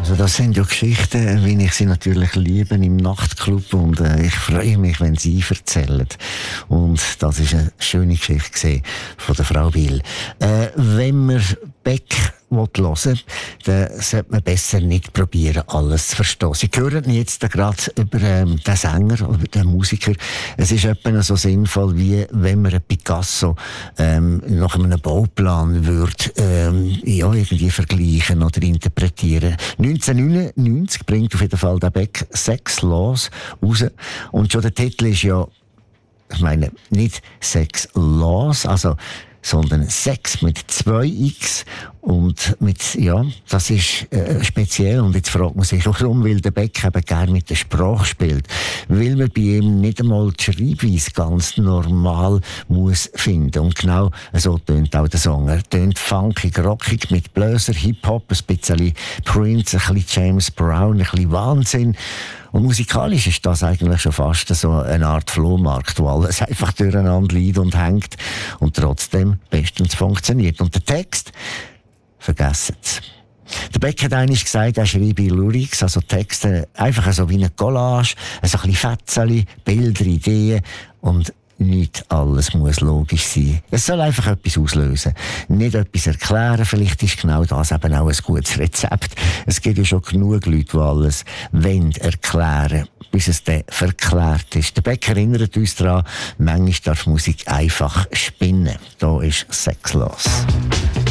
Also das sind ja Geschichten, wie ich sie natürlich liebe im Nachtclub, und ich freue mich, wenn sie erzählen. Und das ist eine schöne Geschichte von der Frau Will. Wenn man Beck hören will, dann sollte man besser nicht probieren, alles zu verstehen. Sie hören jetzt gerade über den Sänger, über den Musiker. Es ist etwa so sinnvoll, wie wenn man einen Picasso nach einem Bauplan würde irgendwie vergleichen oder interpretieren. 1999 bringt auf jeden Fall der Beck Sex Laws raus. Und schon der Titel ist ja, ich meine, nicht Sex Laws, sondern Sex mit 2x und das ist speziell. Und jetzt fragt man sich, warum will der Beck eben gerne mit der Sprache spielt. Weil man bei ihm nicht einmal die Schreibweise ganz normal muss finden. Und genau so tönt auch der Song. Er tönt funkig, rockig, mit Bläser, Hip-Hop, ein bisschen Prince, ein bisschen James Brown, ein bisschen Wahnsinn. Und musikalisch ist das eigentlich schon fast so eine Art Flohmarkt, wo alles einfach durcheinander liegt und hängt und trotzdem bestens funktioniert. Und der Text, vergessen es. Der Beck hat eigentlich gesagt, er schreibe Lyrics, also Texte, einfach so wie eine Collage, so ein bisschen Fetzeli, Bilder, Ideen, und nicht alles muss logisch sein. Es soll einfach etwas auslösen. Nicht etwas erklären. Vielleicht ist genau das eben auch ein gutes Rezept. Es gibt ja schon genug Leute, die alles erklären, bis es dann verklärt ist. Der Beck erinnert uns daran, manchmal darf Musik einfach spinnen. Da ist Sex los.